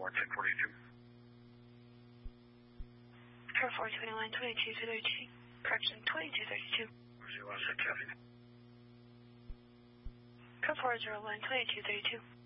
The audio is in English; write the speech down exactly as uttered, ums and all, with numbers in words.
one, ten forty-two. Air four twenty-one, twenty-two thirty-two. Correction, twenty-two thirty-two. zero one six seven. Air four zero one, twenty-two thirty-two.